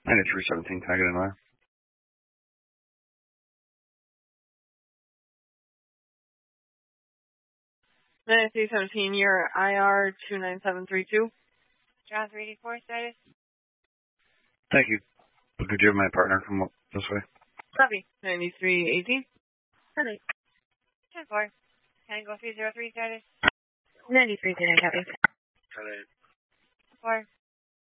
9317, can I get in there? 9317, your IR 29732. Jaws 384 status. Thank you. Could you have my partner come up this way? Copy. 9318. Copy. 10-4. Tango 303 status. 9339, copy. 10-8. 4.